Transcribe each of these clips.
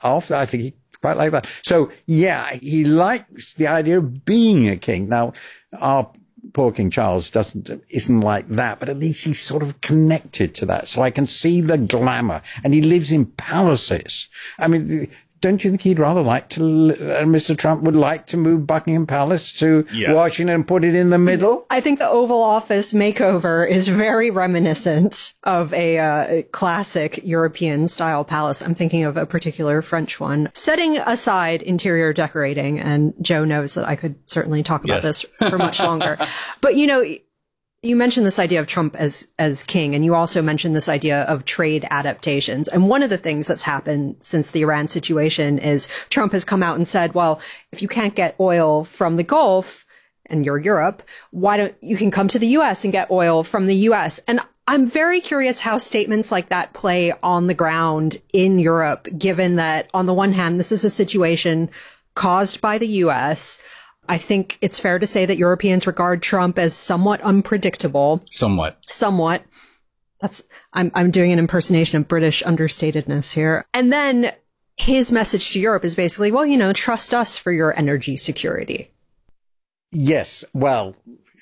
off. I think he quite like that. So, yeah, he likes the idea of being a king. Now, our poor King Charles isn't like that, but at least he's sort of connected to that. So I can see the glamour, and he lives in palaces. I mean, don't you think he'd rather like to, Mr. Trump would like to move Buckingham Palace to Washington and put it in the middle? I think the Oval Office makeover is very reminiscent of a classic European style palace. I'm thinking of a particular French one. Setting aside interior decorating, and Joe knows that I could certainly talk about this for much longer. But, you know, you mentioned this idea of Trump as king, and you also mentioned this idea of trade adaptations. And one of the things that's happened since the Iran situation is Trump has come out and said, well, if you can't get oil from the Gulf and you're Europe, why don't you can come to the US and get oil from the US? And I'm very curious how statements like that play on the ground in Europe, given that on the one hand, this is a situation caused by the US. I think it's fair to say that Europeans regard Trump as somewhat unpredictable. Somewhat. I'm doing an impersonation of British understatedness here. And then his message to Europe is basically, well, you know, trust us for your energy security. Yes. Well,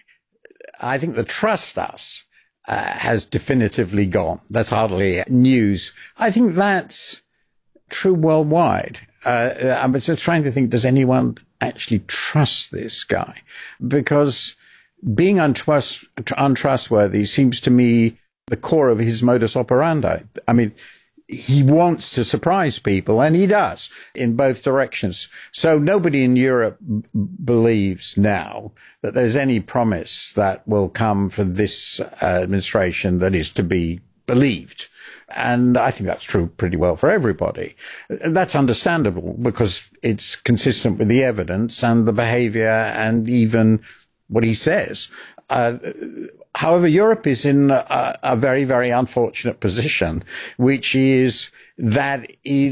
I think the trust us has definitively gone. That's hardly news. I think that's true worldwide. I'm just trying to think, does anyone actually trust this guy? Because being untrustworthy seems to me the core of his modus operandi. I mean, he wants to surprise people, and he does in both directions. So nobody in Europe believes now that there's any promise that will come from this administration that is to be believed. And I think that's true pretty well for everybody. That's understandable because it's consistent with the evidence and the behavior and even what he says. However, Europe is in a very, very unfortunate position, which is that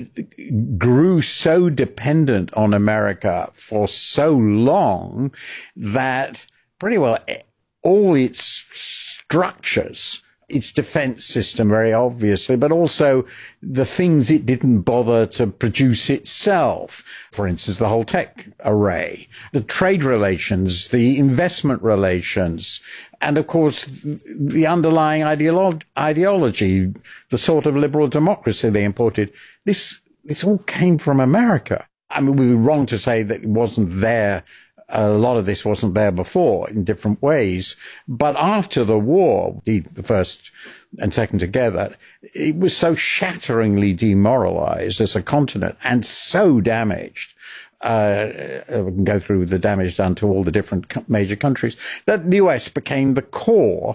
it grew so dependent on America for so long that pretty well all its structures, its defense system, very obviously, but also the things it didn't bother to produce itself. For instance, the whole tech array, the trade relations, the investment relations, and of course, the underlying ideology, the sort of liberal democracy they imported. This all came from America. I mean, we were wrong to say that it wasn't there. A lot of this wasn't there before in different ways. But after the war, the first and second together, it was so shatteringly demoralized as a continent and so damaged. We can go through the damage done to all the different major countries, that the US became the core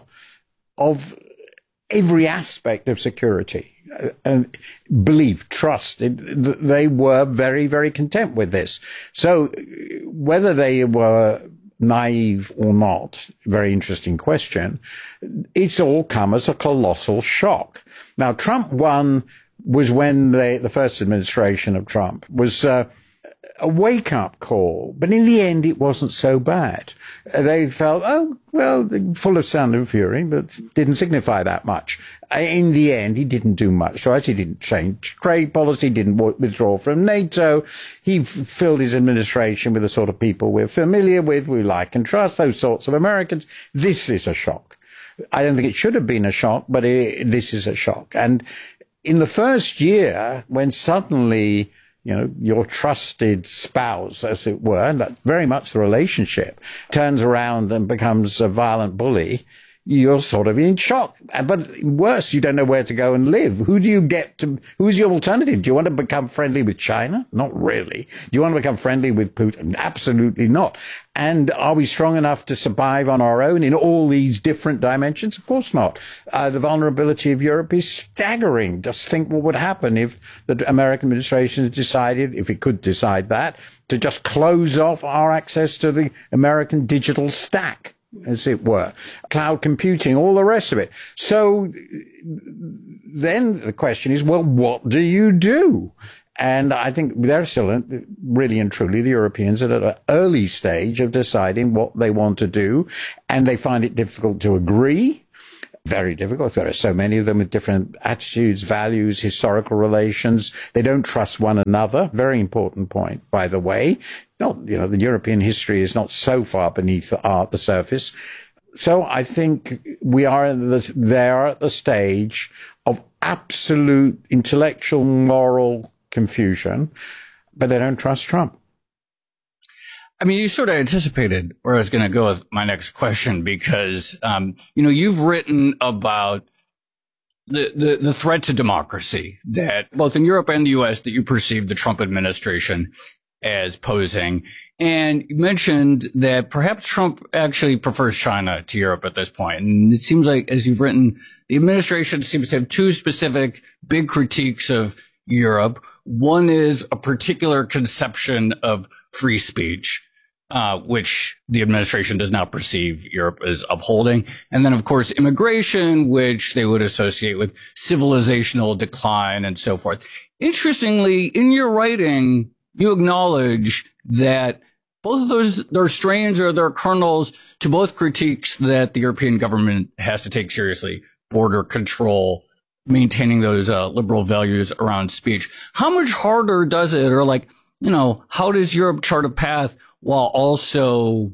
of every aspect of security. And believe, trust, they were very, very content with this. So whether they were naive or not, very interesting question, it's all come as a colossal shock. Now, Trump 1 was when the first administration of Trump was a wake-up call, but in the end it wasn't so bad. They felt, oh, well, full of sound and fury, but didn't signify that much. In the end, he didn't do much. Right? He didn't change trade policy, didn't withdraw from NATO. He filled his administration with the sort of people we're familiar with, we like and trust, those sorts of Americans. This is a shock. I don't think it should have been a shock, but this is a shock. And in the first year, when suddenly, you know, your trusted spouse, as it were, and that's very much the relationship, turns around and becomes a violent bully, you're sort of in shock. But worse, you don't know where to go and live. Who's your alternative? Do you want to become friendly with China? Not really. Do you want to become friendly with Putin? Absolutely not. And are we strong enough to survive on our own in all these different dimensions? Of course not. The vulnerability of Europe is staggering. Just think what would happen if the American administration decided, if it could decide that, to just close off our access to the American digital stack, as it were, cloud computing, all the rest of it. So then the question is, well, what do you do? And I think they're still, really and truly, the Europeans are at an early stage of deciding what they want to do, and they find it difficult to agree. Very difficult. There are so many of them with different attitudes, values, historical relations. They don't trust one another. Very important point, by the way. Not, the European history is not so far beneath the surface. So I think we are there at the stage of absolute intellectual, moral confusion, but they don't trust Trump. I mean, you sort of anticipated where I was going to go with my next question because, you've written about the threat to democracy that both in Europe and the U.S. that you perceive the Trump administration as posing. And you mentioned that perhaps Trump actually prefers China to Europe at this point. And it seems like, as you've written, the administration seems to have two specific big critiques of Europe. One is a particular conception of free speech, which the administration does not perceive Europe as upholding. And then, of course, immigration, which they would associate with civilizational decline and so forth. Interestingly, in your writing, you acknowledge that both of those, they're strains or they're kernels to both critiques that the European government has to take seriously: border control, maintaining those liberal values around speech. How much harder does it, or how does Europe chart a path while also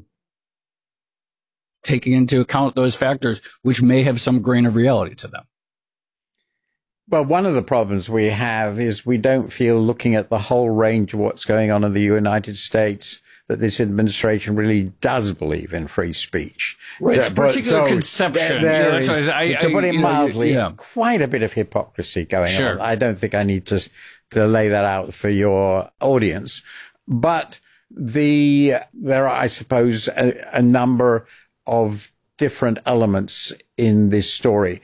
taking into account those factors which may have some grain of reality to them? Well, one of the problems we have is we don't feel, looking at the whole range of what's going on in the United States, that this administration really does believe in free speach. Right, it's a particular conception. There is, to put it mildly, quite a bit of hypocrisy going on. I don't think I need to lay that out for your audience. But there are, I suppose, a number of different elements in this story.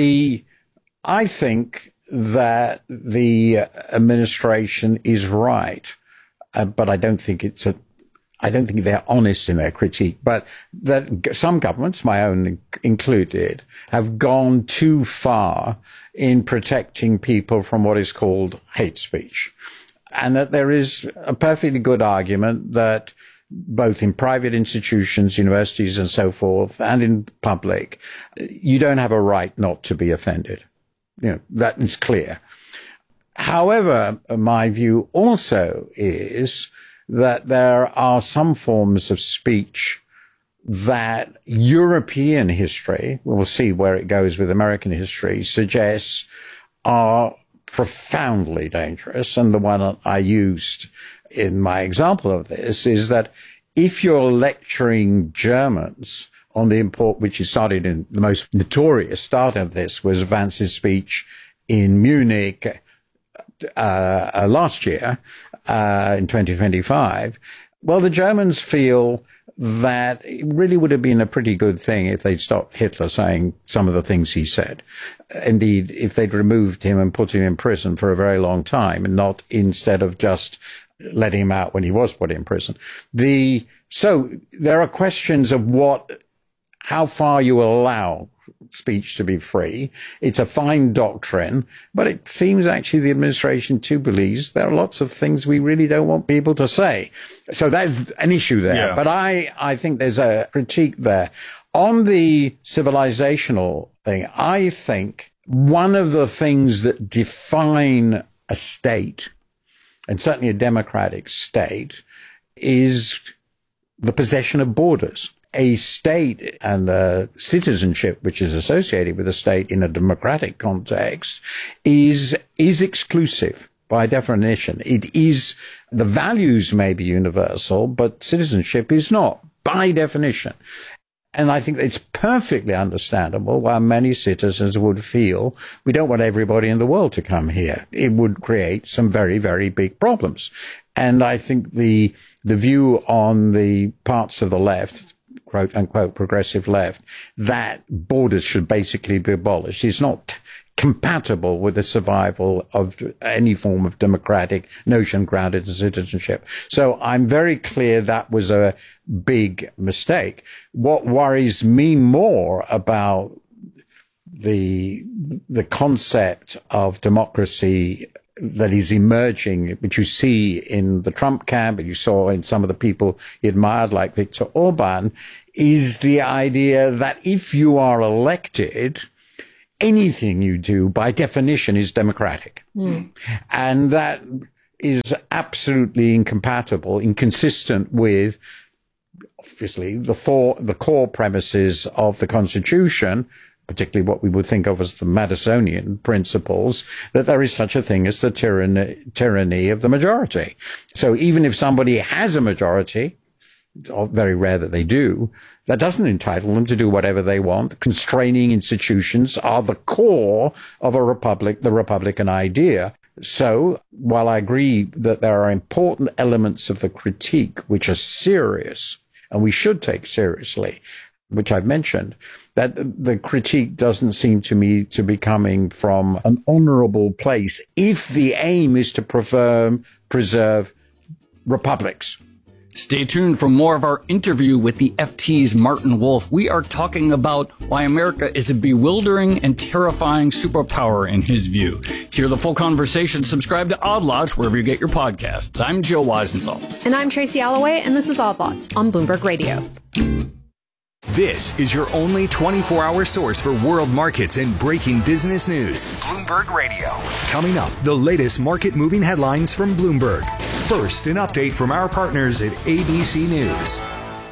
I think that the administration is right, but I don't think they're honest in their critique. But that some governments, my own included, have gone too far in protecting people from what is called hate speech. And that there is a perfectly good argument that both in private institutions, universities and so forth, and in public, you don't have a right not to be offended. That is clear. However, my view also is that there are some forms of speech that European history, we'll see where it goes with American history, suggests are profoundly dangerous. And the one I used in my example of this is that if you're lecturing Germans on the import, which is started in the most notorious start of this was Vance's speech in Munich last year, in 2025. Well, the Germans feel that it really would have been a pretty good thing if they'd stopped Hitler saying some of the things he said. Indeed, if they'd removed him and put him in prison for a very long time, and not instead of just letting him out when he was put in prison. So there are questions of how far you allow speech to be free. It's a fine doctrine, but it seems actually the administration too believes there are lots of things we really don't want people to say. So that's an issue there. Yeah. But I think there's a critique there. On the civilizational thing, I think one of the things that define a state, and certainly a democratic state, is the possession of borders. A state and a citizenship which is associated with a state in a democratic context is exclusive by definition. It is, the values may be universal, but citizenship is not by definition. And I think it's perfectly understandable why many citizens would feel we don't want everybody in the world to come here. It would create some very, very big problems. And I think the view on the parts of the left, quote unquote progressive left, that borders should basically be abolished is not compatible with the survival of any form of democratic notion grounded in citizenship. So I'm very clear that was a big mistake. What worries me more about the concept of democracy that is emerging, which you see in the Trump camp, and you saw in some of the people he admired, like Viktor Orban, is the idea that if you are elected, anything you do by definition is democratic. And that is absolutely inconsistent with, obviously, the core premises of the Constitution, particularly what we would think of as the Madisonian principles, that there is such a thing as the tyranny of the majority. So even if somebody has a majority, it's very rare that they do, that doesn't entitle them to do whatever they want. Constraining institutions are the core of a republic, the Republican idea. So while I agree that there are important elements of the critique which are serious and we should take seriously, which I've mentioned, that the critique doesn't seem to me to be coming from an honorable place if the aim is to preserve republics. Stay tuned for more of our interview with the FT's Martin Wolf. We are talking about why America is a bewildering and terrifying superpower in his view. To hear the full conversation, subscribe to Odd Lots wherever you get your podcasts. I'm Joe Weisenthal. And I'm Tracy Alloway, and this is Odd Lots on Bloomberg Radio. This is your only 24-hour source for world markets and breaking business news. Bloomberg Radio. Coming up, the latest market-moving headlines from Bloomberg. First, an update from our partners at ABC News.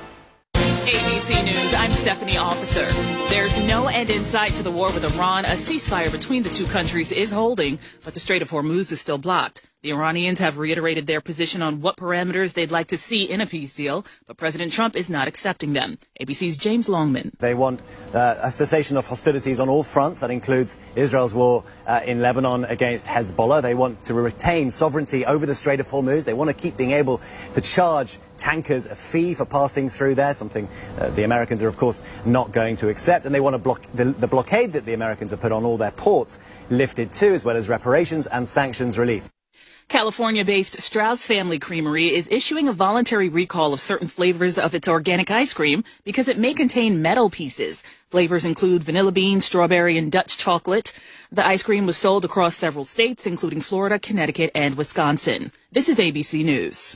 ABC News, I'm Stephanie Officer. There's no end in sight to the war with Iran. A ceasefire between the two countries is holding, but the Strait of Hormuz is still blocked. The Iranians have reiterated their position on what parameters they'd like to see in a peace deal, but President Trump is not accepting them. ABC's James Longman. They want a cessation of hostilities on all fronts. That includes Israel's war in Lebanon against Hezbollah. They want to retain sovereignty over the Strait of Hormuz. They want to keep being able to charge tankers a fee for passing through there, something the Americans are, of course, not going to accept. And they want to the blockade that the Americans have put on all their ports lifted too, as well as reparations and sanctions relief. California-based Strauss Family Creamery is issuing a voluntary recall of certain flavors of its organic ice cream because it may contain metal pieces. Flavors include vanilla bean, strawberry, and Dutch chocolate. The ice cream was sold across several states, including Florida, Connecticut, and Wisconsin. This is ABC News.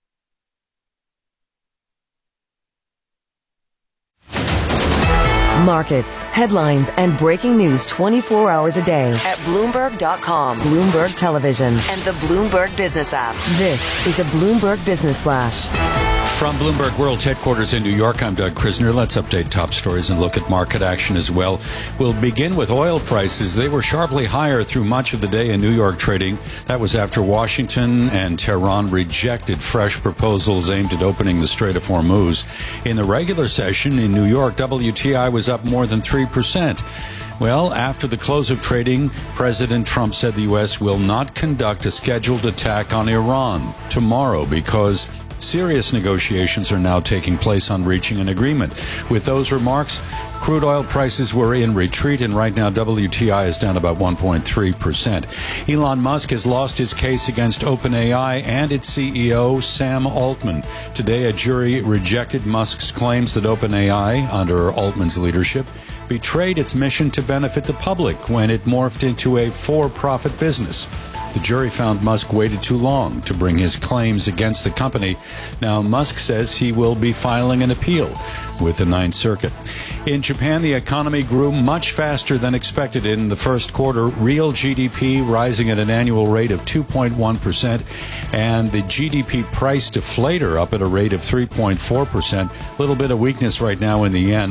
Markets, headlines, and breaking news 24 hours a day at Bloomberg.com, Bloomberg Television, and the Bloomberg Business app. This is a Bloomberg Business Flash. From Bloomberg World Headquarters in New York, I'm Doug Krisner. Let's update top stories and look at market action as well. We'll begin with oil prices. They were sharply higher through much of the day in New York trading. That was after Washington and Tehran rejected fresh proposals aimed at opening the Strait of Hormuz. In the regular session in New York, WTI was up more than 3%. Well, after the close of trading, President Trump said the U.S. will not conduct a scheduled attack on Iran tomorrow because serious negotiations are now taking place on reaching an agreement. With those remarks, crude oil prices were in retreat, and right now WTI is down about 1.3%. Elon Musk has lost his case against OpenAI and its CEO, Sam Altman. Today, a jury rejected Musk's claims that OpenAI, under Altman's leadership, betrayed its mission to benefit the public when it morphed into a for-profit business. The jury found Musk waited too long to bring his claims against the company. Now, Musk says he will be filing an appeal with the Ninth Circuit. In Japan, the economy grew much faster than expected in the first quarter. Real GDP rising at an annual rate of 2.1%, and the GDP price deflator up at a rate of 3.4%. A little bit of weakness right now in the yen,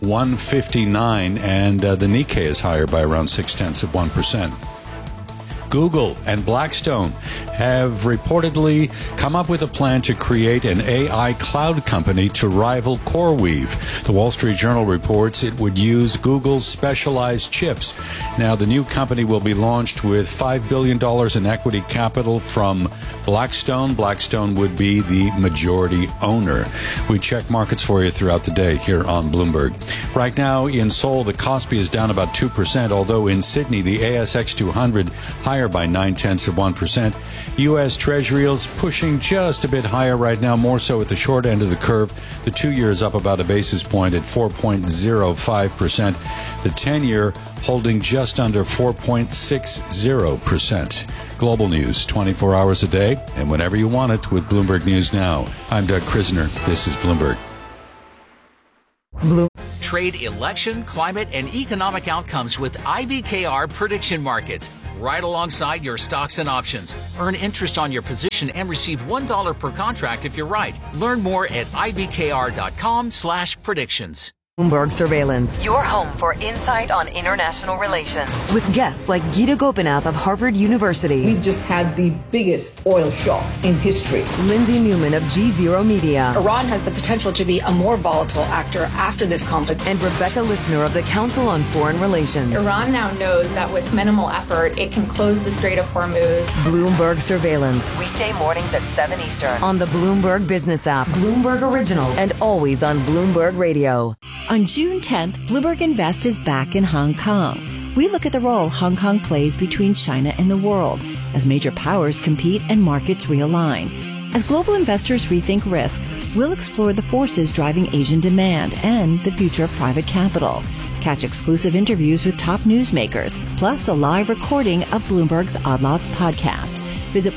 159, and the Nikkei is higher by around 0.6%. Google and Blackstone have reportedly come up with a plan to create an AI cloud company to rival CoreWeave. The Wall Street Journal reports it would use Google's specialized chips. Now, the new company will be launched with $5 billion in equity capital from Blackstone. Blackstone would be the majority owner. We check markets for you throughout the day here on Bloomberg. Right now in Seoul, the Kospi is down about 2%, although in Sydney, the ASX 200 higher by 0.9%. U.S. Treasury yields pushing just a bit higher right now, more so at the short end of the curve. The 2-year is up about a basis point at 4.05%. The 10-year holding just under 4.60%. Global news 24 hours a day and whenever you want it with Bloomberg News Now. I'm Doug Krisner. This is Bloomberg. trade, election, climate, and economic outcomes with IBKR prediction markets. Right alongside your stocks and options. Earn interest on your position and receive $1 per contract if you're right. Learn more at ibkr.com/predictions. Bloomberg Surveillance, your home for insight on international relations. With guests like Gita Gopinath of Harvard University. We've just had the biggest oil shock in history. Lindsay Newman of G0 Media. Iran has the potential to be a more volatile actor after this conflict. And Rebecca Lissner of the Council on Foreign Relations. Iran now knows that with minimal effort, it can close the Strait of Hormuz. Bloomberg Surveillance. Weekday mornings at 7 Eastern. On the Bloomberg Business app, Bloomberg Originals, and always on Bloomberg Radio. On June 10th, Bloomberg Invest is back in Hong Kong. We look at the role Hong Kong plays between China and the world as major powers compete and markets realign. As global investors rethink risk, we'll explore the forces driving Asian demand and the future of private capital. Catch exclusive interviews with top newsmakers, plus a live recording of Bloomberg's Odd Lots podcast. Visit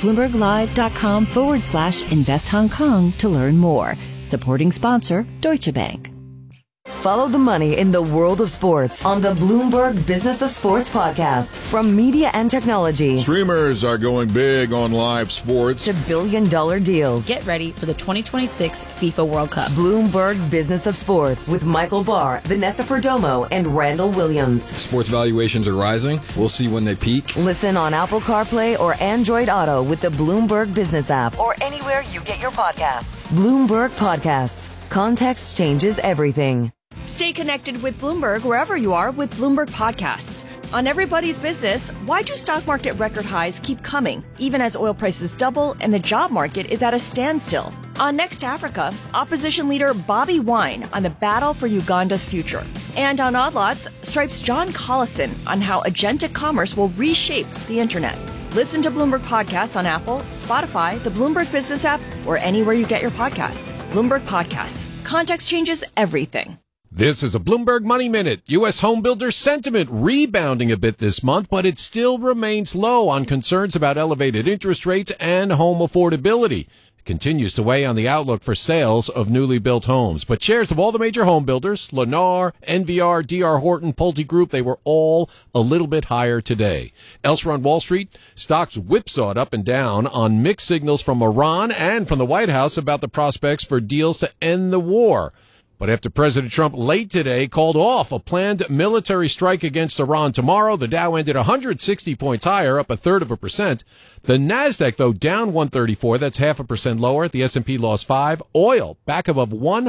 BloombergLive.com/Invest Hong Kong to learn more. Supporting sponsor, Deutsche Bank. Follow the money in the world of sports on the Bloomberg Business of Sports podcast. From media and technology. Streamers are going big on live sports. To billion-dollar deals. Get ready for the 2026 FIFA World Cup. Bloomberg Business of Sports with Michael Barr, Vanessa Perdomo, and Randall Williams. Sports valuations are rising. We'll see when they peak. Listen on Apple CarPlay or Android Auto with the Bloomberg Business app or anywhere you get your podcasts. Bloomberg Podcasts. Context changes everything. Stay connected with Bloomberg wherever you are with Bloomberg Podcasts. On Everybody's Business, why do stock market record highs keep coming, even as oil prices double and the job market is at a standstill? On Next Africa, opposition leader Bobby Wine on the battle for Uganda's future. And on Odd Lots, Stripe's John Collison on how agentic commerce will reshape the internet. Listen to Bloomberg Podcasts on Apple, Spotify, the Bloomberg Business app, or anywhere you get your podcasts. Bloomberg Podcasts. Context changes everything. This is a Bloomberg Money Minute. U.S. home builder sentiment rebounding a bit this month, but it still remains low on concerns about elevated interest rates and home affordability. It continues to weigh on the outlook for sales of newly built homes. But shares of all the major home builders, Lennar, NVR, D.R. Horton, Pulte Group, they were all a little bit higher today. Elsewhere on Wall Street, stocks whipsawed up and down on mixed signals from Iran and from the White House about the prospects for deals to end the war. But after President Trump late today called off a planned military strike against Iran tomorrow, the Dow ended 160 points higher, up 0.33%. The Nasdaq, though, down 134. That's 0.5% lower. The S&P lost 5. Oil back above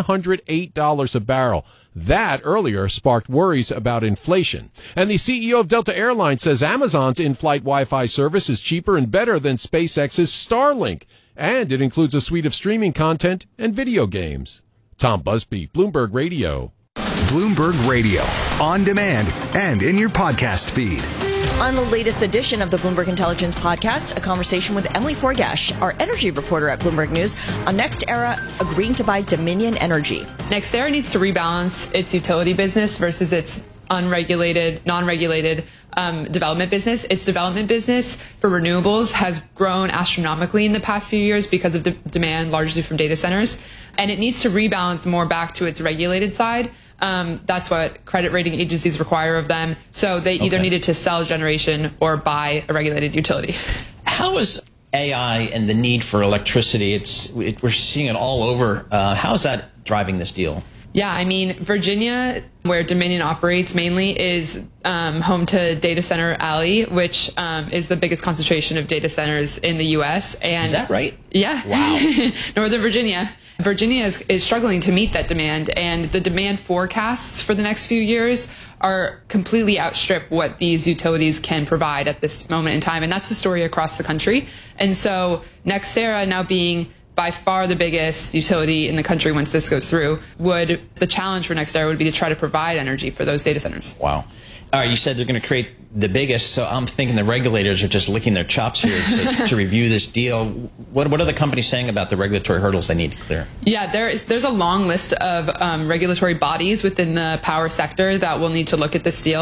$108 a barrel. That earlier sparked worries about inflation. And the CEO of Delta Airlines says Amazon's in-flight Wi-Fi service is cheaper and better than SpaceX's Starlink. And it includes a suite of streaming content and video games. Tom Busby, Bloomberg Radio. Bloomberg Radio, on demand and in your podcast feed. On the latest edition of the Bloomberg Intelligence Podcast, a conversation with Emily Forgash, our energy reporter at Bloomberg News, on NextEra agreeing to buy Dominion Energy. NextEra needs to rebalance its utility business versus its unregulated, non-regulated development business. Its development business for renewables has grown astronomically in the past few years because of demand largely from data centers. And it needs to rebalance more back to its regulated side. That's what credit rating agencies require of them. So they either needed to sell generation or buy a regulated utility. How is AI and the need for electricity, we're seeing it all over. How is that driving this deal? Yeah, I mean, Virginia, where Dominion operates mainly, is home to Data Center Alley, which is the biggest concentration of data centers in the U.S. And is that right? Yeah. Wow. Northern Virginia. Virginia is struggling to meet that demand, and the demand forecasts for the next few years are completely outstrip what these utilities can provide at this moment in time. And that's the story across the country. And so NextEra now being by far the biggest utility in the country once this goes through, the challenge for NextEra would be to try to provide energy for those data centers. Wow. All right, you said they're going to create the biggest, so I'm thinking the regulators are just licking their chops here to review this deal. What are the companies saying about the regulatory hurdles they need to clear? Yeah, there's a long list of regulatory bodies within the power sector that will need to look at this deal.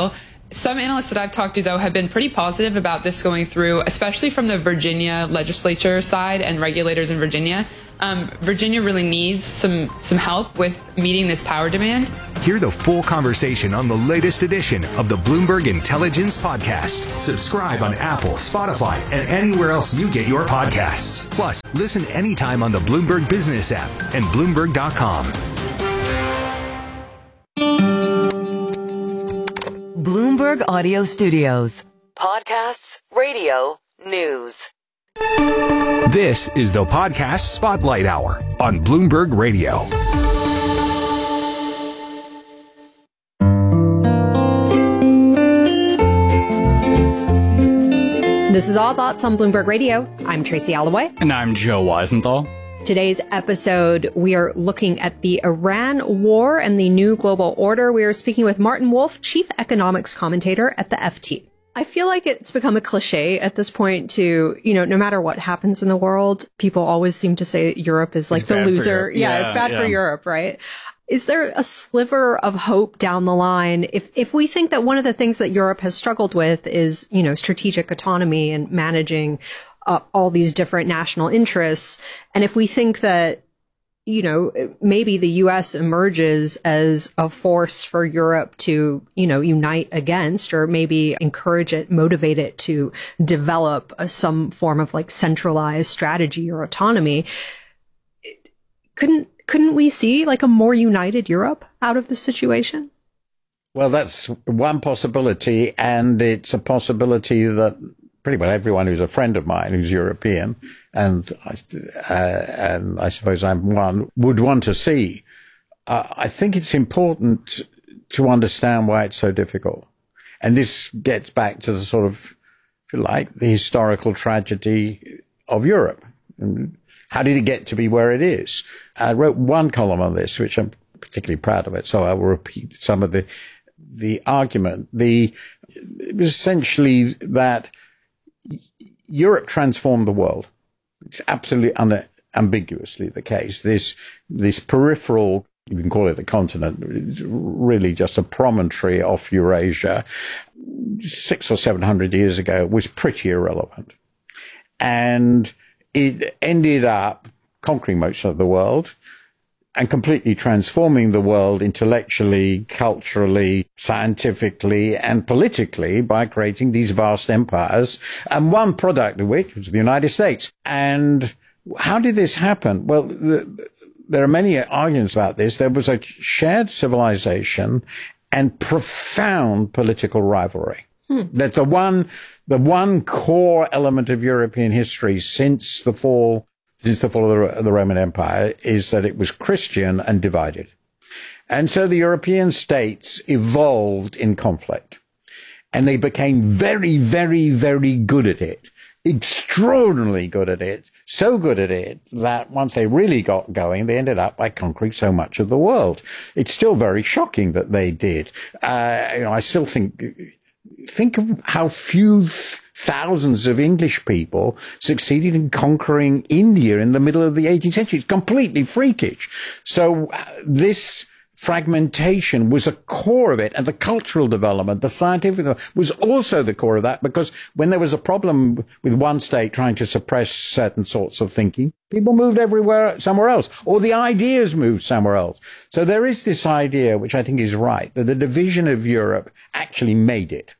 Some analysts that I've talked to, though, have been pretty positive about this going through, especially from the Virginia legislature side and regulators in Virginia. Virginia really needs some help with meeting this power demand. Hear the full conversation on the latest edition of the Bloomberg Intelligence Podcast. Subscribe on Apple, Spotify, and anywhere else you get your podcasts. Plus, listen anytime on the Bloomberg Business app and Bloomberg.com. Bloomberg Audio Studios. Podcasts, radio, news. This is the Podcast Spotlight Hour on Bloomberg Radio. This is All Thoughts on Bloomberg Radio. I'm Tracy Alloway. And I'm Joe Weisenthal. Today's episode, we are looking at the Iran war and the new global order. We are speaking with Martin Wolf, chief economics commentator at the FT. I feel like it's become a cliche at this point to, no matter what happens in the world, people always seem to say Europe is like the loser. Yeah, it's bad for Europe, right? Is there a sliver of hope down the line if we think that one of the things that Europe has struggled with is, strategic autonomy and managing all these different national interests, and if we think that, maybe the U.S. emerges as a force for Europe to, unite against, or maybe encourage it, motivate it to develop some form of like centralized strategy or autonomy, couldn't we see like a more united Europe out of this situation? Well, that's one possibility, and it's a possibility that pretty well everyone who's a friend of mine who's European, and I suppose I'm one, would want to see. I think it's important to understand why it's so difficult. And this gets back to the sort of, if you like, the historical tragedy of Europe. And how did it get to be where it is? I wrote one column on this, which I'm particularly proud of it, so I will repeat some of the argument. It was essentially that Europe transformed the world. It's absolutely unambiguously the case. This peripheral, you can call it the continent, really just a promontory off Eurasia, 600 or 700 years ago, was pretty irrelevant. And it ended up conquering most of the world and completely transforming the world intellectually, culturally, scientifically, and politically by creating these vast empires, and one product of which was the United States. And how did this happen? Well, there are many arguments about this. There was a shared civilization and profound political rivalry. That the one core element of European history since the fall of the Roman Empire is that it was Christian and divided. And so the European states evolved in conflict, and they became very, very, very good at it, extraordinarily good at it, so good at it that once they really got going, they ended up by conquering so much of the world. It's still very shocking that they did. I still think of how few thousands of English people succeeded in conquering India in the middle of the 18th century. It's completely freakish. So this fragmentation was a core of it, and the cultural development, the scientific development, was also the core of that, because when there was a problem with one state trying to suppress certain sorts of thinking, people moved somewhere else, or the ideas moved somewhere else. So there is this idea, which I think is right, that the division of Europe actually made it.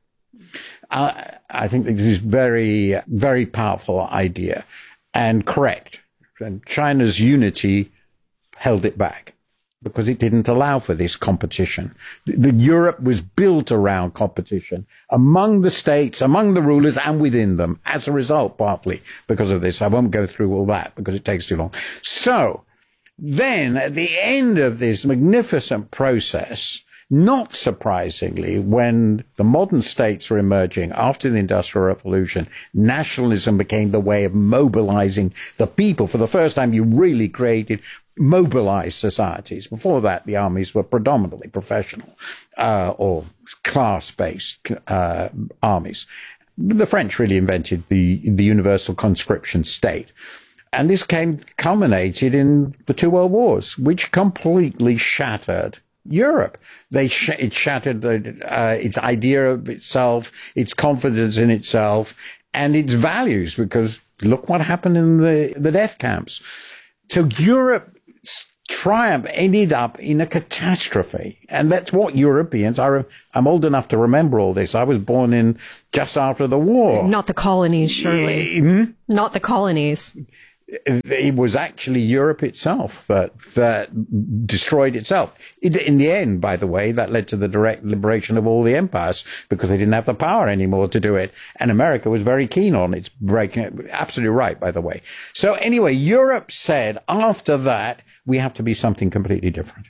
I think this is very, very powerful idea and correct. And China's unity held it back because it didn't allow for this competition. Europe was built around competition among the states, among the rulers, and within them. As a result, partly because of this. I won't go through all that because it takes too long. So then at the end of this magnificent process, not surprisingly, when the modern states were emerging after the Industrial Revolution, nationalism became the way of mobilizing the people. For the first time, you really created mobilized societies. Before that, the armies were predominantly professional or class-based armies. The French really invented the universal conscription state. And this culminated in the two world wars, which completely shattered Europe. It shattered its idea of itself, its confidence in itself, and its values, because look what happened in the death camps. So Europe's triumph ended up in a catastrophe. And that's what Europeans are. I'm old enough to remember all this. I was born in just after the war. Not the colonies, surely. Mm-hmm. Not the colonies. It was actually Europe itself that destroyed itself. In the end, by the way, that led to the direct liberation of all the empires because they didn't have the power anymore to do it. And America was very keen on its breaking it. Absolutely right, by the way. So anyway, Europe said after that, we have to be something completely different.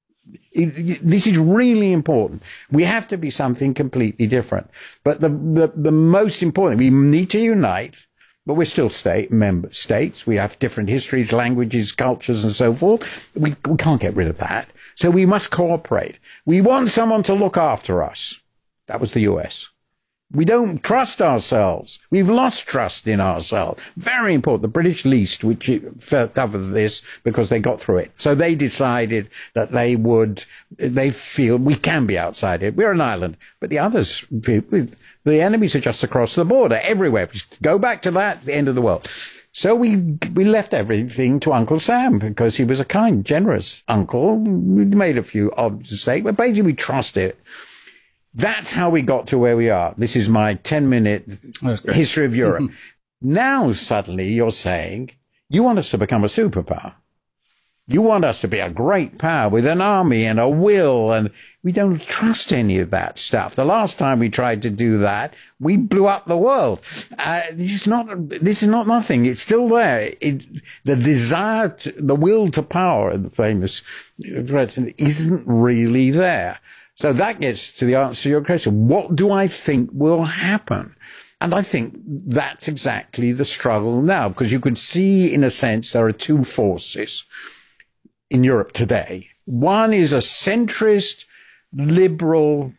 This is really important. We have to be something completely different. But the most important, we need to unite. But we're still member states. We have different histories, languages, cultures, and so forth. We can't get rid of that. So we must cooperate. We want someone to look after us. That was the US. We don't trust ourselves. We've lost trust in ourselves. Very important. The British least, which covered this because they got through it. So they decided that they feel we can be outside it. We're an island. But the others, the enemies are just across the border, everywhere. Just go back to that, the end of the world. So we left everything to Uncle Sam because he was a kind, generous uncle. We made a few odd mistakes, but basically we trusted it. That's how we got to where we are. This is my 10-minute history of Europe. Now, suddenly, you're saying you want us to become a superpower. You want us to be a great power with an army and a will, and we don't trust any of that stuff. The last time we tried to do that, we blew up the world. This is not nothing. It's still there. The desire, the will to power, the famous expression, isn't really there. So that gets to the answer to your question. What do I think will happen? And I think that's exactly the struggle now, because you could see, in a sense, there are two forces in Europe today. One is a centrist, liberal,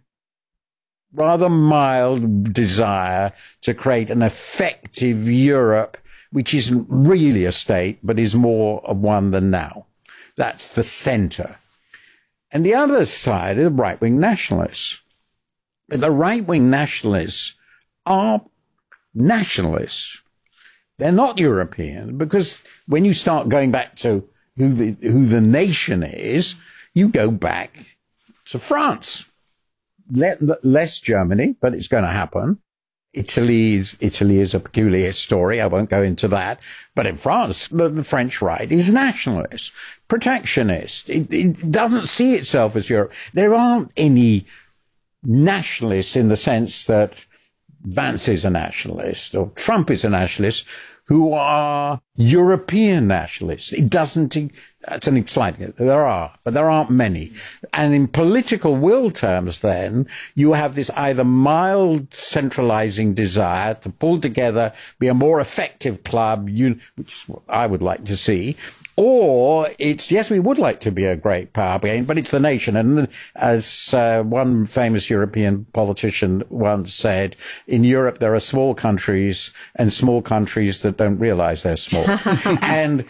rather mild desire to create an effective Europe, which isn't really a state, but is more of one than now. That's the center. And the other side are the right-wing nationalists. The right-wing nationalists are nationalists. They're not European, because when you start going back to who the nation is, you go back to France. Less Germany, but it's going to happen. Italy is a peculiar story. I won't go into that. But in France, the French right is nationalist, protectionist. It doesn't see itself as Europe. There aren't any nationalists in the sense that Vance is a nationalist or Trump is a nationalist who are European nationalists. That's an exciting, there are, but there aren't many. And in political will terms, then, you have this either mild centralizing desire to pull together, be a more effective club, which I would like to see, or it's, yes, we would like to be a great power, but it's the nation. And as one famous European politician once said, in Europe there are small countries and small countries that don't realize they're small. And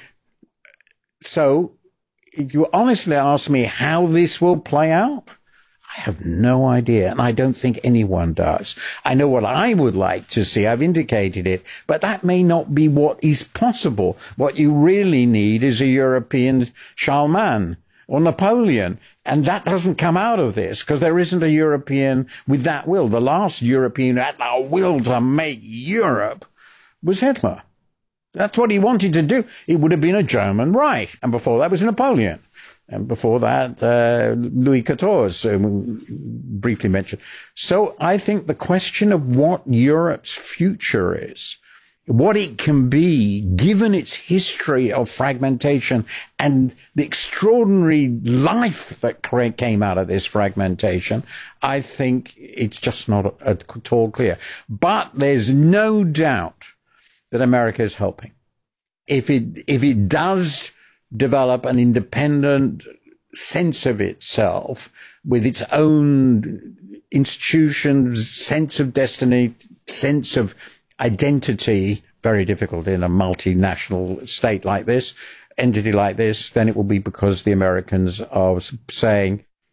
so, if you honestly ask me how this will play out, I have no idea, and I don't think anyone does. I know what I would like to see. I've indicated it, but that may not be what is possible. What you really need is a European Charlemagne or Napoleon, and that doesn't come out of this because there isn't a European with that will. The last European who had the will to make Europe was Hitler. That's what he wanted to do. It would have been a German Reich. And before that was Napoleon. And before that, Louis XIV, briefly mentioned. So I think the question of what Europe's future is, what it can be, given its history of fragmentation and the extraordinary life that came out of this fragmentation, I think it's just not at all clear. But there's no doubt that America is helping. If it does develop an independent sense of itself with its own institutions, sense of destiny, sense of identity, very difficult in a multinational state like this, entity like this, then it will be because the Americans are saying,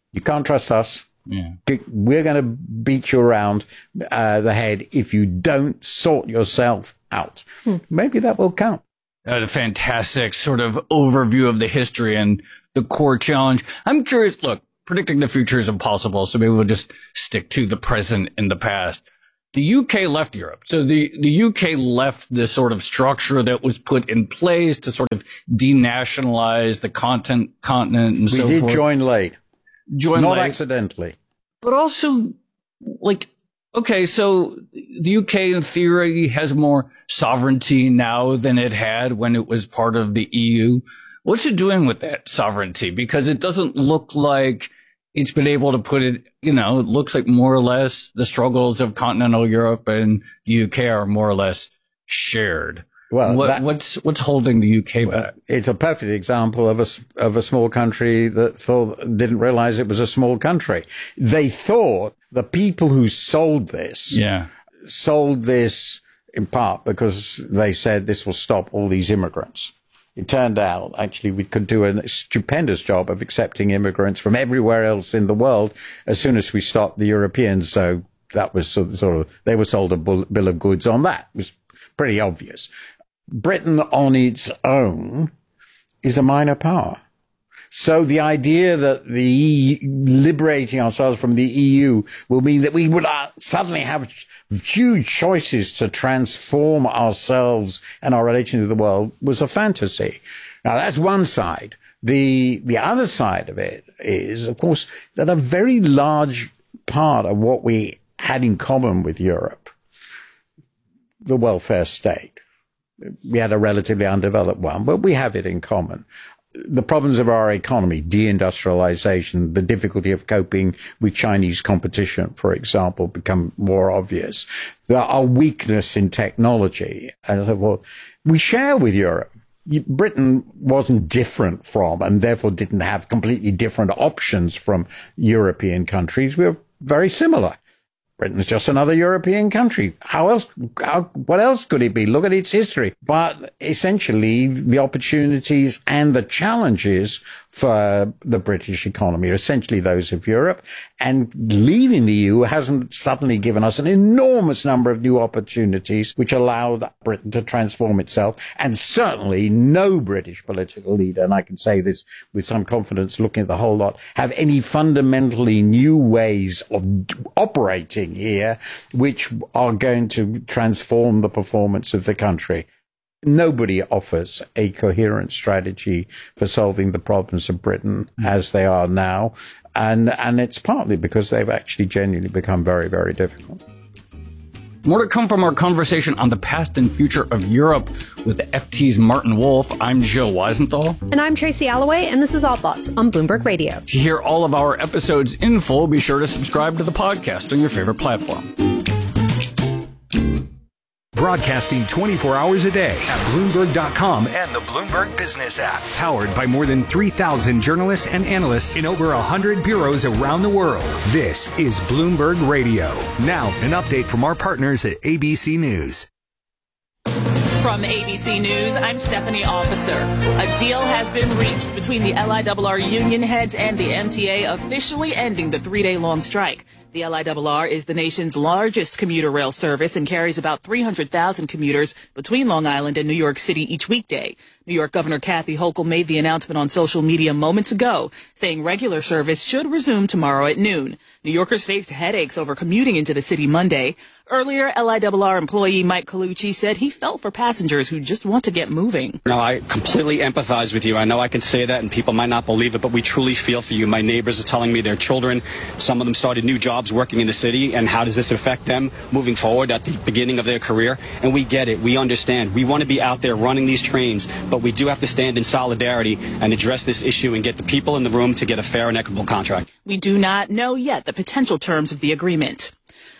You can't trust us. Yeah. We're going to beat you around the head if you don't sort yourself out. Maybe that will count. A fantastic sort of overview of the history and the core challenge. I'm curious, look, predicting the future is impossible, so maybe we'll just stick to the present and the past. The UK left Europe. So the UK left this sort of structure that was put in place to sort of denationalize the continent and so forth. We did join late. Not late. Accidentally. But also, like, okay, so the UK in theory has more sovereignty now than it had when it was part of the EU. What's it doing with that sovereignty? Because it doesn't look like it's been able to put it, it looks like more or less the struggles of continental Europe and the UK are more or less shared. Well, what's holding the UK back? It's a perfect example of a small country that didn't realize it was a small country. They thought the people who sold this in part because they said this will stop all these immigrants. It turned out, actually, we could do a stupendous job of accepting immigrants from everywhere else in the world as soon as we stopped the Europeans. So that was sort of they were sold a bill of goods on that. It was pretty obvious. Britain on its own is a minor power. So the idea that liberating ourselves from the EU will mean that we would suddenly have huge choices to transform ourselves and our relation to the world was a fantasy. Now, that's one side. The other side of it is, of course, that a very large part of what we had in common with Europe, the welfare state, we had a relatively undeveloped one, but we have it in common. The problems of our economy, deindustrialization, the difficulty of coping with Chinese competition, for example, become more obvious. Our weakness in technology, and so forth, we share with Europe. Britain wasn't different from, and therefore didn't have completely different options from European countries. We were very similar. Britain's just another European country. What else could it be? Look at its history. But essentially, the opportunities and the challenges for the British economy are essentially those of Europe. And leaving the EU hasn't suddenly given us an enormous number of new opportunities, which allowed Britain to transform itself. And certainly no British political leader, and I can say this with some confidence looking at the whole lot, have any fundamentally new ways of operating here, which are going to transform the performance of the country. Nobody offers a coherent strategy for solving the problems of Britain as they are now. And it's partly because they've actually genuinely become very, very difficult. More to come from our conversation on the past and future of Europe with FT's Martin Wolf. I'm Joe Weisenthal. And I'm Tracy Alloway, and this is All Thoughts on Bloomberg Radio. To hear all of our episodes in full, be sure to subscribe to the podcast on your favorite platform. Broadcasting 24 hours a day at Bloomberg.com and the Bloomberg Business app. Powered by more than 3,000 journalists and analysts in over 100 bureaus around the world. This is Bloomberg Radio. Now, an update from our partners at ABC News. From ABC News, I'm Stephanie Officer. A deal has been reached between the LIRR union heads and the MTA, officially ending the 3-day-long strike. The LIRR is the nation's largest commuter rail service and carries about 300,000 commuters between Long Island and New York City each weekday. New York Governor Kathy Hochul made the announcement on social media moments ago, saying regular service should resume tomorrow at noon. New Yorkers faced headaches over commuting into the city Monday. Earlier, LIRR employee Mike Colucci said he felt for passengers who just want to get moving. No, I completely empathize with you. I know I can say that and people might not believe it, but we truly feel for you. My neighbors are telling me their children, some of them started new jobs working in the city, and how does this affect them moving forward at the beginning of their career? And we get it. We understand. We want to be out there running these trains, but we do have to stand in solidarity and address this issue and get the people in the room to get a fair and equitable contract. We do not know yet the potential terms of the agreement.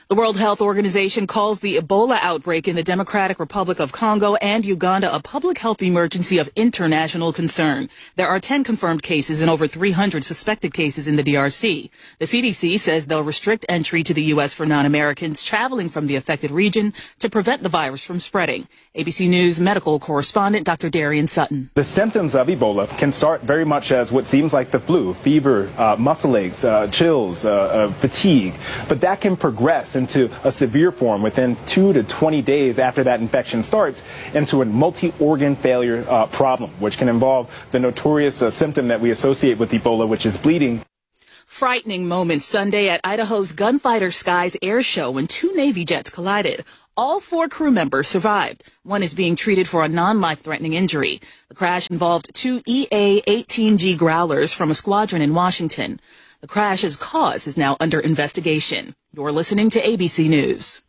The World Health Organization calls the Ebola outbreak in the Democratic Republic of Congo and Uganda a public health emergency of international concern. There are 10 confirmed cases and over 300 suspected cases in the DRC. The CDC says they'll restrict entry to the U.S. for non-Americans traveling from the affected region to prevent the virus from spreading. ABC News medical correspondent Dr. Darian Sutton. The symptoms of Ebola can start very much as what seems like the flu, fever, muscle aches, chills, fatigue, but that can progress into a severe form within 2 to 20 days after that infection starts into a multi-organ failure problem, which can involve the notorious symptom that we associate with Ebola, which is bleeding. Frightening moment Sunday at Idaho's Gunfighter Skies Air Show when 2 Navy jets collided. All 4 crew members survived. One is being treated for a non-life-threatening injury. The crash involved 2 EA-18G Growlers from a squadron in Washington. The crash's cause is now under investigation. You're listening to ABC News.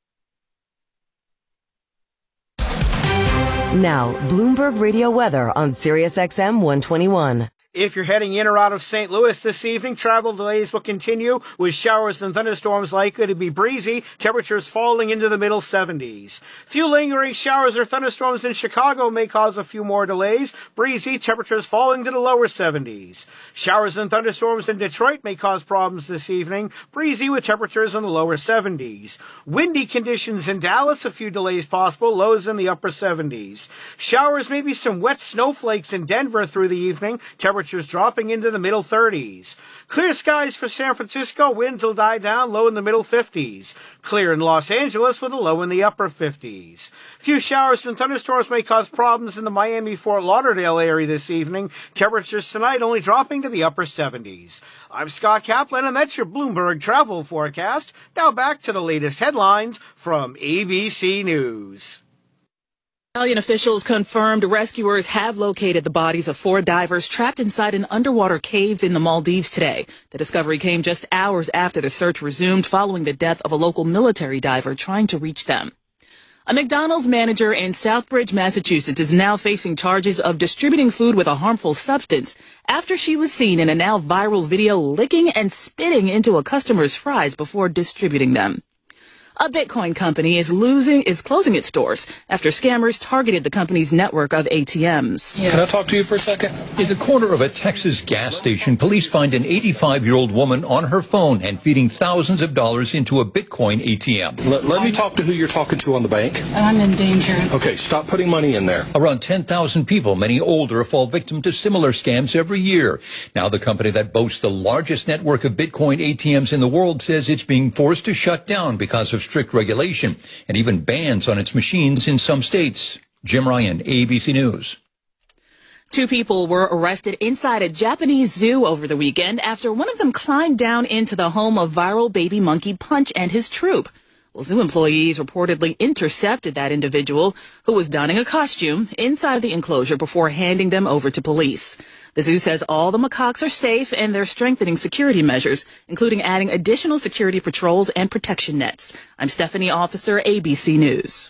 Now, Bloomberg Radio weather on SiriusXM 121. If you're heading in or out of St. Louis this evening, travel delays will continue with showers and thunderstorms likely to be breezy, temperatures falling into the middle 70s. Few lingering showers or thunderstorms in Chicago may cause a few more delays, breezy, temperatures falling to the lower 70s. Showers and thunderstorms in Detroit may cause problems this evening, breezy with temperatures in the lower 70s. Windy conditions in Dallas, a few delays possible, lows in the upper 70s. Showers, maybe some wet snowflakes in Denver through the evening, temperatures dropping into the middle 30s. Clear skies for San Francisco, winds will die down, low in the middle 50s. Clear in Los Angeles with a low in the upper 50s. Few showers and thunderstorms may cause problems in the Miami-Fort Lauderdale area this evening. Temperatures tonight only dropping to the upper 70s. I'm Scott Kaplan, and that's your Bloomberg travel forecast. Now back to the latest headlines from ABC News. Italian officials confirmed rescuers have located the bodies of 4 divers trapped inside an underwater cave in the Maldives today. The discovery came just hours after the search resumed following the death of a local military diver trying to reach them. A McDonald's manager in Southbridge, Massachusetts is now facing charges of distributing food with a harmful substance after she was seen in a now viral video licking and spitting into a customer's fries before distributing them. A Bitcoin company is closing its stores after scammers targeted the company's network of ATMs. Can I talk to you for a second? In the corner of a Texas gas station, police find an 85-year-old woman on her phone and feeding thousands of dollars into a Bitcoin ATM. Let me talk to who you're talking to on the bank. I'm in danger. Okay, stop putting money in there. Around 10,000 people, many older, fall victim to similar scams every year. Now the company that boasts the largest network of Bitcoin ATMs in the world says it's being forced to shut down because of strict regulation and even bans on its machines in some states. Jim Ryan, ABC News. 2 people were arrested inside a Japanese zoo over the weekend after one of them climbed down into the home of viral baby monkey Punch and his troop. Well, zoo employees reportedly intercepted that individual, who was donning a costume, inside the enclosure before handing them over to police. The zoo says all the macaques are safe and they're strengthening security measures, including adding additional security patrols and protection nets. I'm Stephanie Officer, ABC News.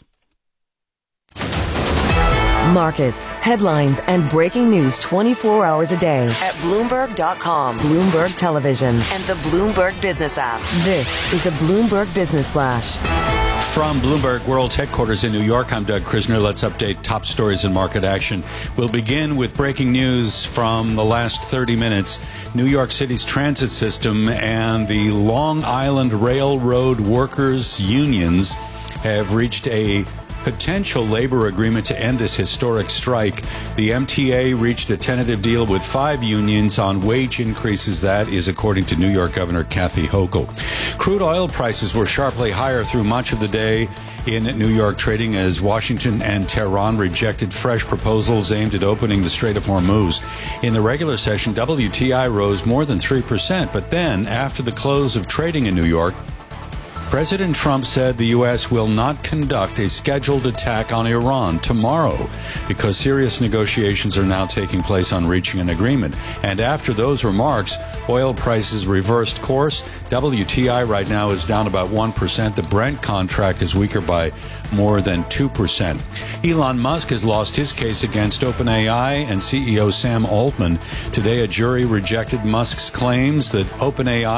Markets, headlines, and breaking news 24 hours a day at Bloomberg.com, Bloomberg Television, and the Bloomberg Business app. This is a Bloomberg Business Flash. From Bloomberg World Headquarters in New York, I'm Doug Krisner. Let's update top stories and market action. We'll begin with breaking news from the last 30 minutes. New York City's transit system and the Long Island Railroad Workers Unions have reached a potential labor agreement to end this historic strike. The MTA reached a tentative deal with 5 unions on wage increases. That is according to New York Governor Kathy Hochul. Crude oil prices were sharply higher through much of the day in New York trading as Washington and Tehran rejected fresh proposals aimed at opening the Strait of Hormuz. In the regular session, WTI rose more than 3%, but then after the close of trading in New York, President Trump said the U.S. will not conduct a scheduled attack on Iran tomorrow because serious negotiations are now taking place on reaching an agreement. And after those remarks, oil prices reversed course. WTI right now is down about 1%. The Brent contract is weaker by more than 2%. Elon Musk has lost his case against OpenAI and CEO Sam Altman. Today, a jury rejected Musk's claims that OpenAI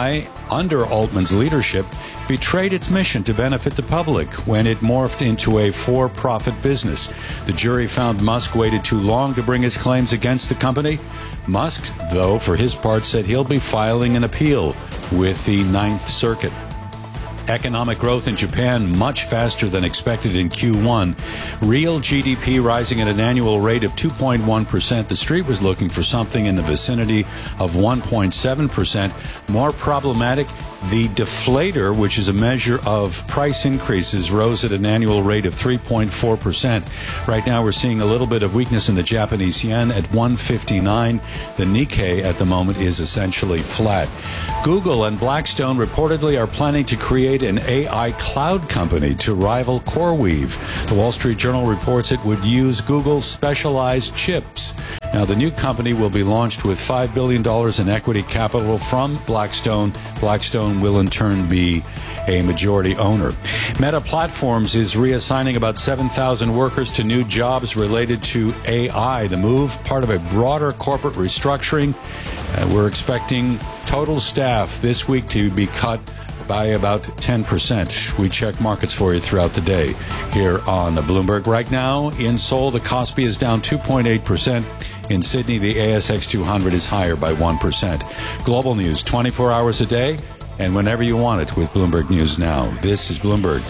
under Altman's leadership, betrayed its mission to benefit the public when it morphed into a for-profit business. The jury found Musk waited too long to bring his claims against the company. Musk, though, for his part, said he'll be filing an appeal with the Ninth Circuit. Economic growth in Japan much faster than expected in Q1. Real GDP rising at an annual rate of 2.1%. The Street was looking for something in the vicinity of 1.7%. More problematic, the deflator, which is a measure of price increases, rose at an annual rate of 3.4%. Right now we're seeing a little bit of weakness in the Japanese yen at 159. The Nikkei at the moment is essentially flat. Google and Blackstone reportedly are planning to create an AI cloud company to rival CoreWeave. The Wall Street Journal reports it would use Google's specialized chips. Now, the new company will be launched with $5 billion in equity capital from Blackstone. Blackstone will in turn be a majority owner. Meta Platforms is reassigning about 7,000 workers to new jobs related to AI. The move, part of a broader corporate restructuring. We're expecting total staff this week to be cut by about 10%. We check markets for you throughout the day here on Bloomberg. Right now, in Seoul, the Kospi is down 2.8%. In Sydney, the ASX 200 is higher by 1%. Global news 24 hours a day and whenever you want it with Bloomberg News Now. This is Bloomberg.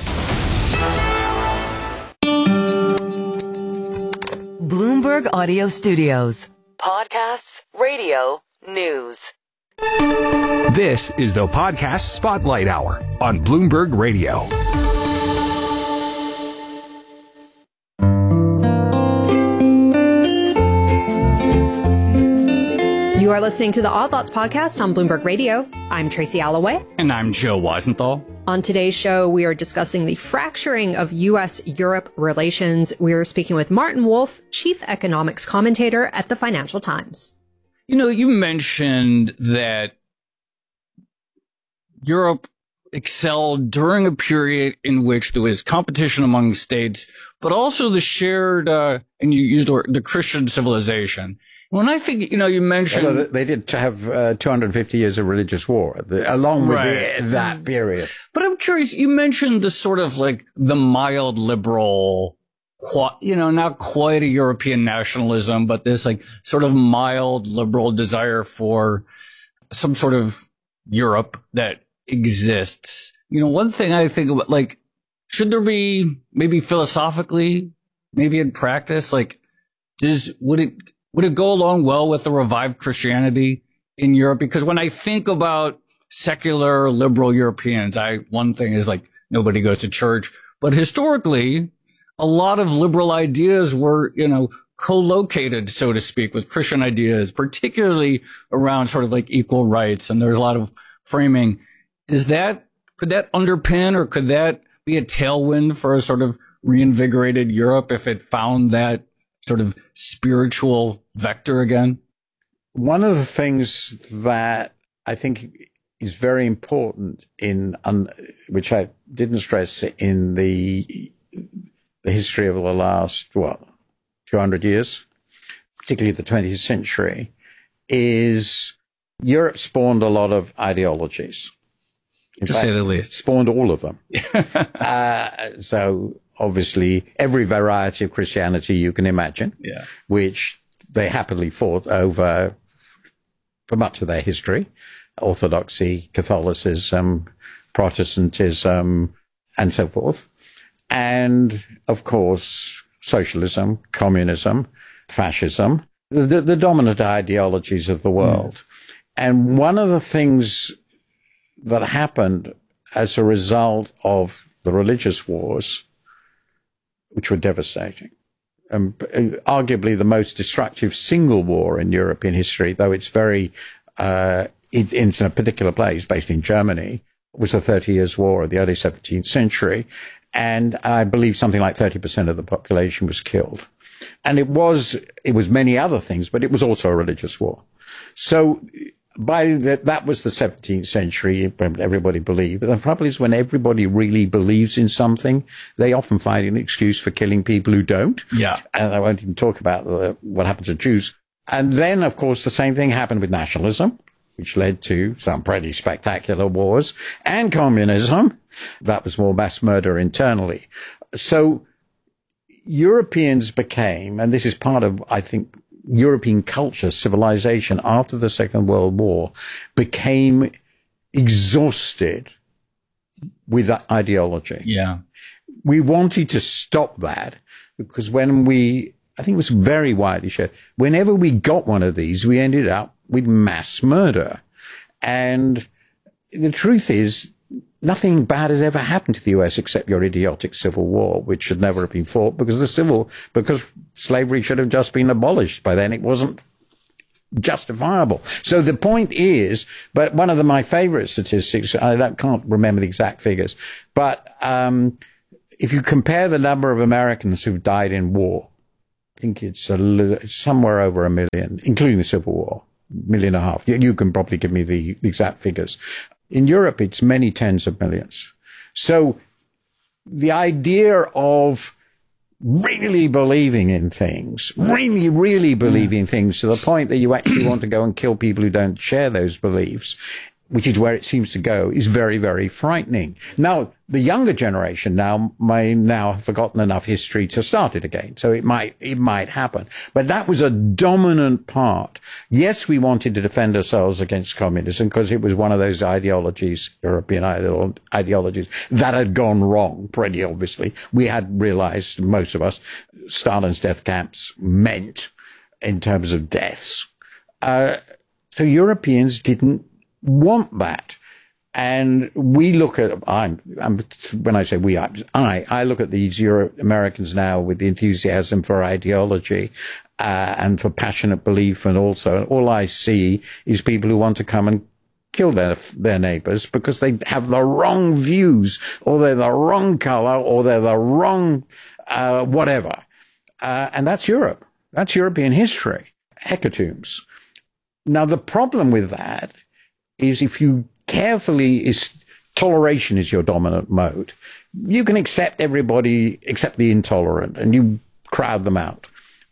Bloomberg Audio Studios. Podcasts, radio, news. This is the Podcast Spotlight Hour on Bloomberg Radio. You are listening to the Odd Lots podcast on Bloomberg Radio. I'm Tracy Alloway. And I'm Joe Weisenthal. On today's show, we are discussing the fracturing of U.S.-Europe relations. We are speaking with Martin Wolf, chief economics commentator at the Financial Times. You know, you mentioned that Europe excelled during a period in which there was competition among states, but also the shared, and you used the Christian civilization. When I think, you mentioned... Although they did have 250 years of religious war along with that period. But I'm curious, you mentioned the sort of like the mild liberal, not quite a European nationalism, but this like sort of mild liberal desire for some sort of Europe that exists. One thing I think about, like, should there be, maybe philosophically, maybe in practice, like, would it go along well with the revived Christianity in Europe? Because when I think about secular liberal Europeans, one thing is like nobody goes to church, but historically, a lot of liberal ideas were, co-located, so to speak, with Christian ideas, particularly around sort of like equal rights. And there's a lot of framing. Could that underpin, or could that be a tailwind for a sort of reinvigorated Europe if it found that sort of spiritual vector again? One of the things that I think is very important which I didn't stress in the history of the last, 200 years, particularly the 20th century, is Europe spawned a lot of ideologies. To say the least. Spawned all of them. So obviously every variety of Christianity you can imagine, which they happily fought over for much of their history. Orthodoxy, Catholicism, Protestantism, and so forth. And of course, socialism, communism, fascism, the dominant ideologies of the world. And one of the things that happened as a result of the religious wars, which were devastating, arguably the most destructive single war in European history, though it's very, it's in a particular place based in Germany, was the 30 Years' War of the early 17th century. And I believe something like 30% of the population was killed. And it was many other things, but it was also a religious war. So that was the 17th century, everybody believed. But the problem is when everybody really believes in something, they often find an excuse for killing people who don't. Yeah. And I won't even talk about what happened to Jews. And then, of course, the same thing happened with nationalism. which led to some pretty spectacular wars, and communism. That was more mass murder internally. So Europeans became, and this is part of, I think, European culture, civilization after the Second World War, became exhausted with ideology. Yeah. We wanted to stop that because I think it was very widely shared, whenever we got one of these, we ended up with mass murder. And the truth is, nothing bad has ever happened to the US except your idiotic civil war, which should never have been fought because slavery should have just been abolished by then. It wasn't justifiable. So the point is, but one of my favorite statistics, I can't remember the exact figures, but if you compare the number of Americans who've died in war, I think it's somewhere over 1 million, including the Civil War, 1.5 million. You can probably give me the exact figures. In Europe, it's many tens of millions. So the idea of really believing in things, really believing things to the point that you actually want to go and kill people who don't share those beliefs, which is where it seems to go, is very, very frightening. Now, the younger generation may have forgotten enough history to start it again. So it might happen. But that was a dominant part. Yes, we wanted to defend ourselves against communism because it was one of those ideologies, European ideologies, that had gone wrong, pretty obviously. We had realized, most of us, Stalin's death camps meant in terms of deaths. So Europeans didn't want that. And we look at, when I say we, I look at these Americans now with the enthusiasm for ideology and for passionate belief, and all I see is people who want to come and kill their neighbors because they have the wrong views, or they're the wrong color, or they're the wrong whatever. And that's Europe. That's European history. Hecatombs. Now, the problem with that is if you toleration is your dominant mode. You can accept everybody except the intolerant, and you crowd them out.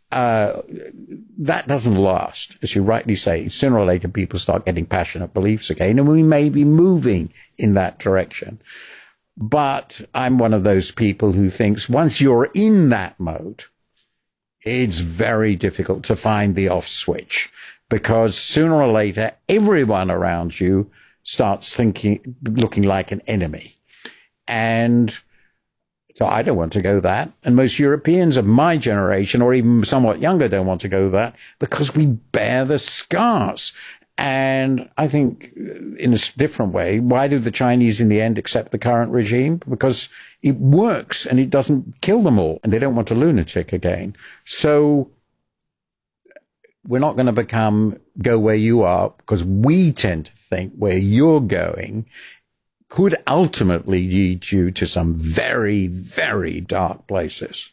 That doesn't last. As you rightly say, sooner or later people start getting passionate beliefs again, and we may be moving in that direction. But I'm one of those people who thinks once you're in that mode, it's very difficult to find the off switch, because sooner or later everyone around you starts looking like an enemy. And so I don't want to go that. And most Europeans of my generation, or even somewhat younger, don't want to go that because we bear the scars. And I think in a different way, why do the Chinese in the end accept the current regime? Because it works and it doesn't kill them all, and they don't want a lunatic again. So we're not going to go where you are, because we tend to think where you're going could ultimately lead you to some very, very dark places.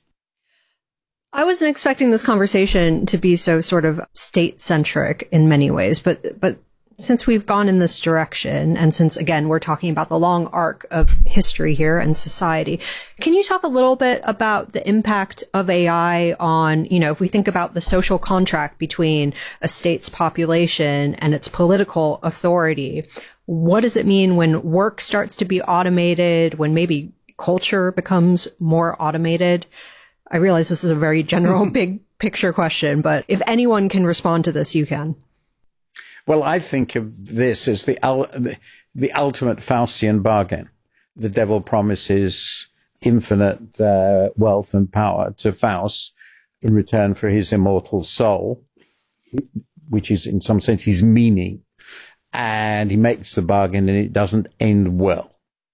I wasn't expecting this conversation to be so sort of state-centric in many ways, but since we've gone in this direction, and since, again, we're talking about the long arc of history here and society, can you talk a little bit about the impact of AI on, if we think about the social contract between a state's population and its political authority? What does it mean when work starts to be automated, when maybe culture becomes more automated? I realize this is a very general, big picture question, but if anyone can respond to this, you can. Well, I think of this as the ultimate Faustian bargain. The devil promises infinite wealth and power to Faust in return for his immortal soul, which is in some sense his meaning. And he makes the bargain and it doesn't end well.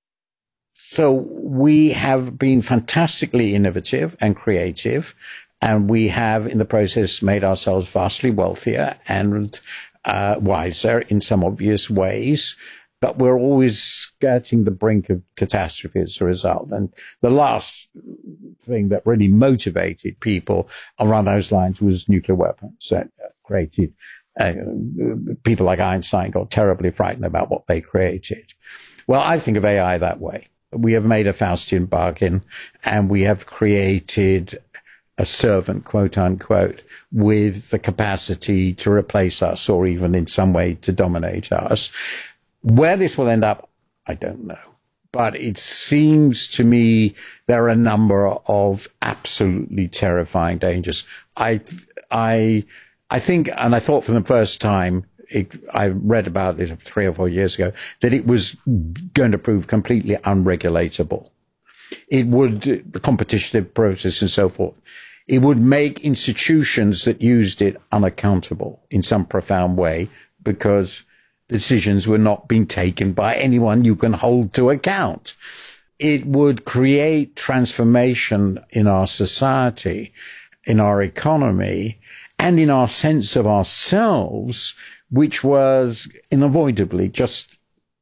So we have been fantastically innovative and creative, and we have in the process made ourselves vastly wealthier and wiser in some obvious ways, but we're always skirting the brink of catastrophe as a result. And the last thing that really motivated people around those lines was nuclear weapons that created people like Einstein got terribly frightened about what they created. Well, I think of AI that way. We have made a Faustian bargain, and we have created a servant, quote unquote, with the capacity to replace us or even in some way to dominate us. Where this will end up, I don't know. But it seems to me there are a number of absolutely terrifying dangers. I think, and I thought for the first time, I read about it 3 or 4 years ago, that it was going to prove completely unregulatable. It would, the competitive process and so forth, it would make institutions that used it unaccountable in some profound way because decisions were not being taken by anyone you can hold to account. It would create transformation in our society, in our economy, and in our sense of ourselves, which was unavoidably just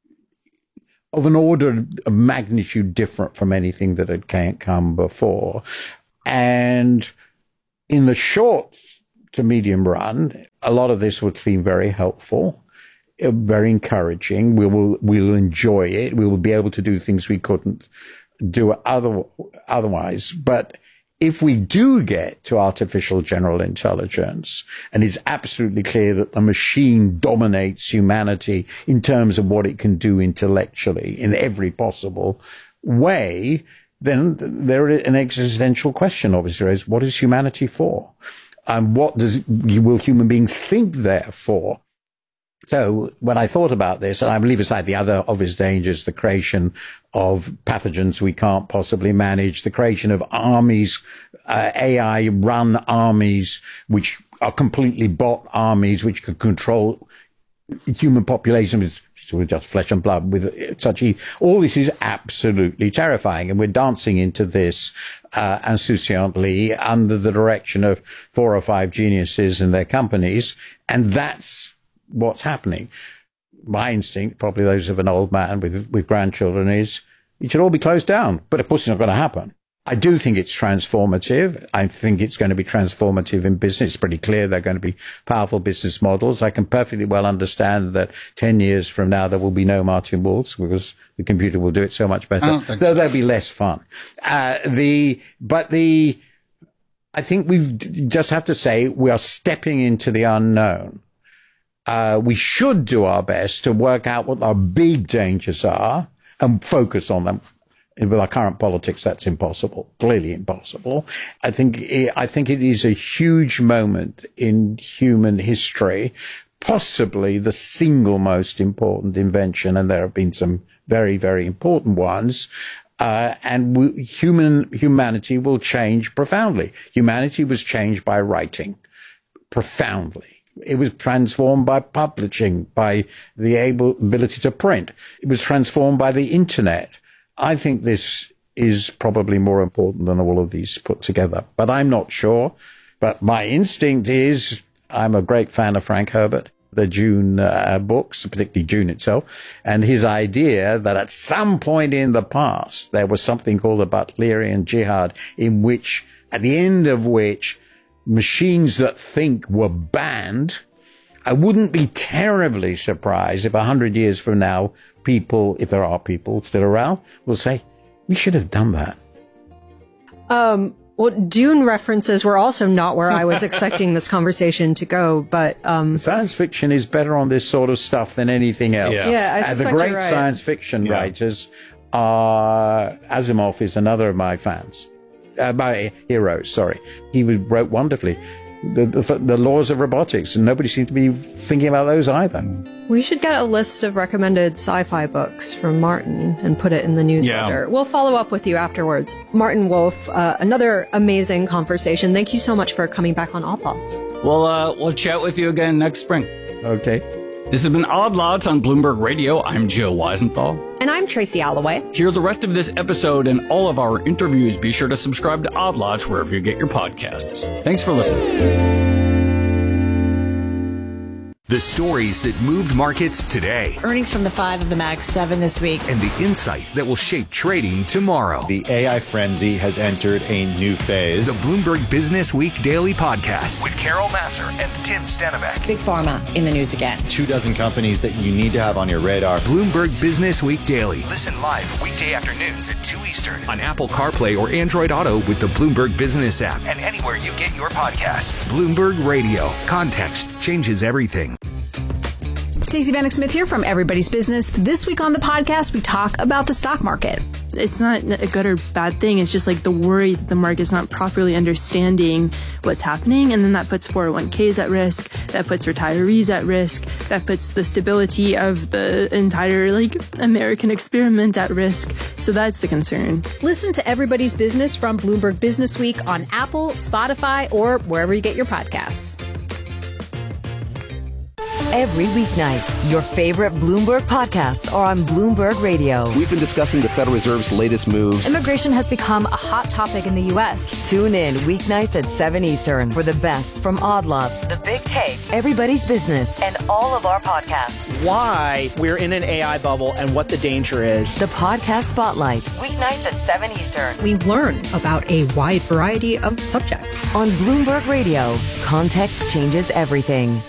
of an order of magnitude different from anything that had come before. And in the short to medium run, a lot of this would seem very helpful, very encouraging. We'll enjoy it. We will be able to do things we couldn't do otherwise. But if we do get to artificial general intelligence, and it's absolutely clear that the machine dominates humanity in terms of what it can do intellectually in every possible way, then there is an existential question, obviously, is what is humanity for? And what will human beings think therefore? So when I thought about this, and I leave aside the other obvious dangers, the creation of pathogens we can't possibly manage, the creation of armies, AI-run armies, which are completely bot armies, which could control human population with just flesh and blood, with such all this is absolutely terrifying. And we're dancing into this insouciantly under the direction of 4 or 5 geniuses and their companies. And that's what's happening. My instinct, probably those of an old man with grandchildren, is it should all be closed down. But of course it's not going to happen. I do think it's transformative. I think it's going to be transformative in business. It's pretty clear there are going to be powerful business models. I can perfectly well understand that 10 years from now there will be no Martin Wolfs because the computer will do it so much better. Though they'll be less fun. I think we just have to say we are stepping into the unknown. We should do our best to work out what our big dangers are and focus on them. With our current politics, that's impossible, clearly impossible. I think it is a huge moment in human history, possibly the single most important invention, and there have been some very, very important ones. And humanity will change profoundly. Humanity was changed by writing profoundly. It was transformed by publishing, by the ability to print. It was transformed by the internet. I think this is probably more important than all of these put together, but I'm not sure. But my instinct is, I'm a great fan of Frank Herbert, the Dune books, particularly Dune itself, and his idea that at some point in the past, there was something called the Butlerian Jihad, at the end of which machines that think were banned. I wouldn't be terribly surprised if 100 years from now, people, if there are people still around, will say, we should have done that. Well, Dune references were also not where I was expecting this conversation to go, but science fiction is better on this sort of stuff than anything else. Yeah, I suspect the great you're right. science fiction writers are Asimov is another of my fans. My heroes, sorry. He wrote wonderfully. The laws of robotics, and nobody seemed to be thinking about those either. We should get a list of recommended sci-fi books from Martin and put it in the newsletter. Yeah. We'll follow up with you afterwards. Martin Wolf, another amazing conversation. Thank you so much for coming back on Odd Lots. We'll chat with you again next spring. Okay. This has been Odd Lots on Bloomberg Radio. I'm Joe Weisenthal. And I'm Tracy Alloway. To hear the rest of this episode and all of our interviews, be sure to subscribe to Odd Lots wherever you get your podcasts. Thanks for listening. The stories that moved markets today. Earnings from the 5 of the Mag 7 this week. And the insight that will shape trading tomorrow. The AI frenzy has entered a new phase. The Bloomberg Business Week Daily Podcast with Carol Massar and Tim Stenbeck. Big Pharma in the news again. 24 companies that you need to have on your radar. Bloomberg Business Week Daily. Listen live weekday afternoons at 2 Eastern on Apple CarPlay or Android Auto with the Bloomberg Business app and anywhere you get your podcasts. Bloomberg Radio. Context changes everything. Stacey Vanek Smith here from Everybody's Business. This week on the podcast, we talk about the stock market. It's not a good or bad thing. It's just like the worry that the market's not properly understanding what's happening. And then that puts 401ks at risk. That puts retirees at risk. That puts the stability of the entire American experiment at risk. So that's the concern. Listen to Everybody's Business from Bloomberg Business Week on Apple, Spotify, or wherever you get your podcasts. Every weeknight, your favorite Bloomberg podcasts are on Bloomberg Radio. We've been discussing the Federal Reserve's latest moves. Immigration has become a hot topic in the U.S. Tune in weeknights at 7 Eastern for the best from Odd Lots, The Big Take, Everybody's Business, and all of our podcasts. Why we're in an AI bubble and what the danger is. The Podcast Spotlight, weeknights at 7 Eastern. We learn about a wide variety of subjects. On Bloomberg Radio, context changes everything.